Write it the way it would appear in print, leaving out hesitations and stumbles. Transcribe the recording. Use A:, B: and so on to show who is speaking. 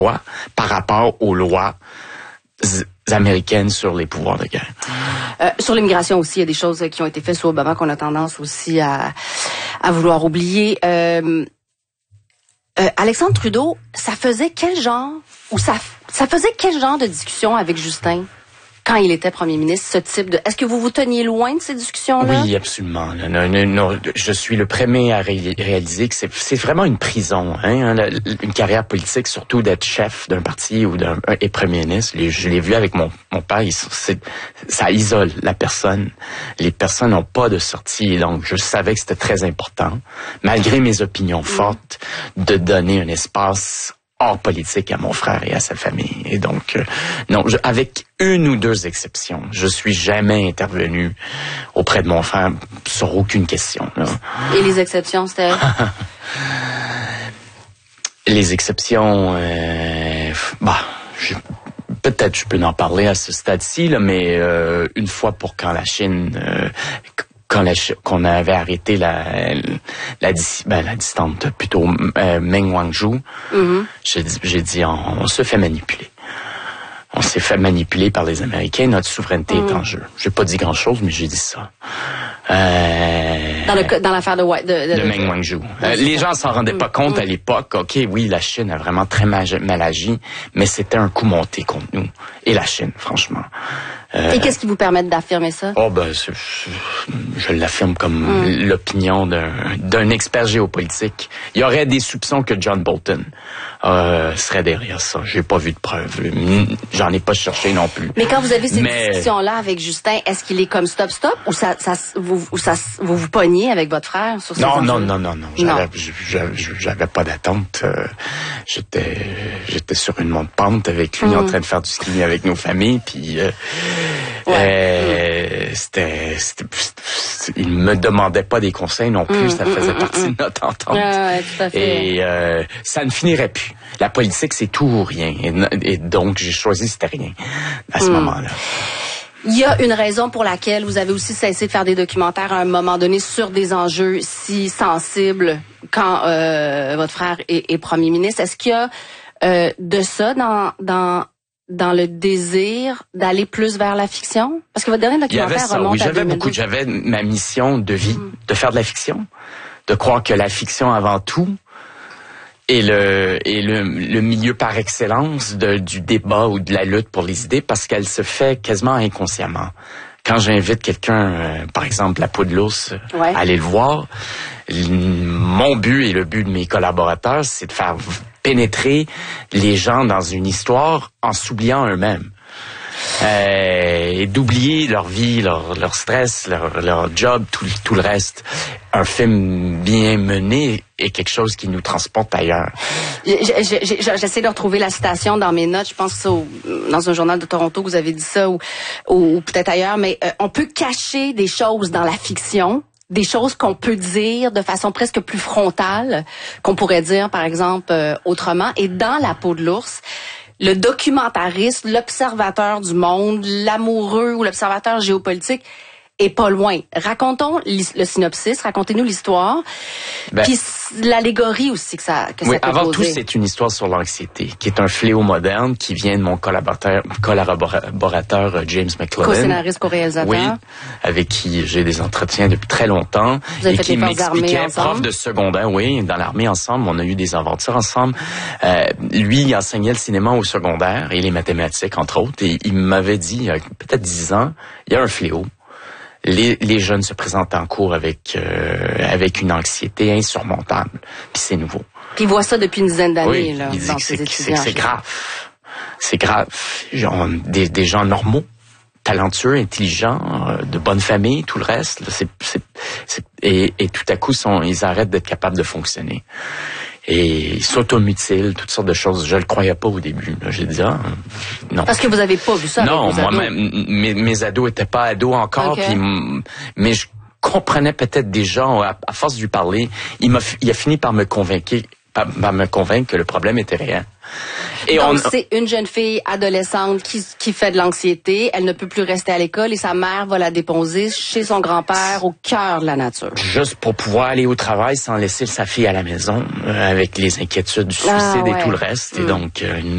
A: par rapport aux lois américaines sur les pouvoirs de guerre.
B: Sur l'immigration aussi, il y a des choses qui ont été faites sous Obama qu'on a tendance aussi à vouloir oublier. Alexandre Trudeau, ça faisait quel genre de discussion avec Justin quand il était premier ministre, ce type de... Est-ce que vous vous teniez loin de ces discussions-là?
A: Oui, absolument. Non, je suis le premier à réaliser que c'est vraiment une prison, une carrière politique, surtout d'être chef d'un parti ou et premier ministre. Je l'ai vu avec mon père, ça isole la personne. Les personnes n'ont pas de sortie, donc je savais que c'était très important, malgré mes opinions fortes, de donner un espace hors politique à mon frère et à sa famille. Et donc, non, avec une ou deux exceptions, je suis jamais intervenu auprès de mon frère sur aucune question. Là.
B: Et les exceptions, c'était?
A: Les exceptions, peut-être je peux en parler à ce stade-ci, là, mais une fois pour quand la Chine... qu'on avait arrêté la dissidente plutôt Meng Wanzhou, j'ai dit on se fait manipuler. On s'est fait manipuler par les Américains, notre souveraineté est en jeu. J'ai pas dit grand-chose, mais j'ai dit ça.
B: Dans l'affaire de
A: Meng Wanzhou. Les gens s'en rendaient pas compte à l'époque. OK, oui, la Chine a vraiment très mal agi, mais c'était un coup monté contre nous. Et la Chine, franchement.
B: Et qu'est-ce qui vous permet d'affirmer ça?
A: Je l'affirme comme l'opinion d'un expert géopolitique. Il y aurait des soupçons que John Bolton serait derrière ça. J'ai pas vu de preuves. J'en ai pas cherché non plus.
B: Mais quand vous avez cette discussion-là avec Justin, est-ce qu'il est comme stop ou vous vous pognez avec votre frère sur ces enjeux?
A: Non. J'avais pas d'attente. J'étais sur une monte pente avec lui en train de faire du ski avec nos familles, puis il me demandait pas des conseils non plus, ça faisait partie de notre entente.
B: Tout à fait.
A: Et ça ne finirait plus. La politique, c'est tout ou rien. Et donc, j'ai choisi c'était rien à ce moment-là.
B: Il y a une raison pour laquelle vous avez aussi cessé de faire des documentaires à un moment donné sur des enjeux si sensibles quand votre frère est premier ministre. Est-ce qu'il y a de ça dans le désir d'aller plus vers la fiction? Parce que votre dernier documentaire remonte à 2012.
A: J'avais ma mission de vie, de faire de la fiction, de croire que la fiction avant tout est le milieu par excellence du débat ou de la lutte pour les idées, parce qu'elle se fait quasiment inconsciemment. Quand j'invite quelqu'un, par exemple la peau de l'ours, à aller le voir, mon but et le but de mes collaborateurs, c'est de faire pénétrer les gens dans une histoire en s'oubliant eux-mêmes. Et d'oublier leur vie, leur stress, leur job, tout le reste. Un film bien mené est quelque chose qui nous transporte ailleurs.
B: J'essaie de retrouver la citation dans mes notes. Je pense que dans un journal de Toronto que vous avez dit ça ou peut-être ailleurs. Mais on peut cacher des choses dans la fiction, des choses qu'on peut dire de façon presque plus frontale, qu'on pourrait dire par exemple autrement. Et dans La peau de l'ours, le documentariste, l'observateur du monde, l'amoureux ou l'observateur géopolitique est pas loin. Racontons le synopsis, racontez-nous l'histoire, puis l'allégorie aussi que ça peut
A: avant
B: poser.
A: tout, c'est une histoire sur l'anxiété, qui est un fléau moderne, qui vient de mon collaborateur James McClellan.
B: Co-scénariste, co-réalisateur.
A: Oui, avec qui j'ai des entretiens depuis très longtemps.
B: Vous avez
A: et
B: fait
A: qui m'expliquait,
B: prof
A: de secondaire, dans l'armée ensemble, on a eu des aventures ensemble. Lui, il enseignait le cinéma au secondaire et les mathématiques, entre autres, et il m'avait dit, il y a peut-être 10 ans, il y a un fléau. Les jeunes se présentent en cours avec une anxiété insurmontable. Puis c'est nouveau.
B: Puis ils voient ça depuis une dizaine d'années.
A: Oui,
B: là,
A: il dit
B: dans
A: que
B: ces
A: c'est grave. C'est grave. Genre, des gens normaux, talentueux, intelligents, de bonne famille, tout le reste. Là, et tout à coup, ils arrêtent d'être capables de fonctionner. Et ils s'automutilent, toutes sortes de choses. Je le croyais pas au début. Là. J'ai dit, non.
B: Parce que vous avez pas vu ça avec vos ados.
A: Moi-même, mes ados étaient pas ados encore,
B: Okay.
A: mais je comprenais peut-être déjà, à force de lui parler, il a fini par me convaincre que le problème était réel. Et
B: donc, c'est une jeune fille adolescente qui fait de l'anxiété. Elle ne peut plus rester à l'école et sa mère va la déposer chez son grand-père au cœur de la nature.
A: Juste pour pouvoir aller au travail sans laisser sa fille à la maison, avec les inquiétudes du suicide et tout le reste. Et donc,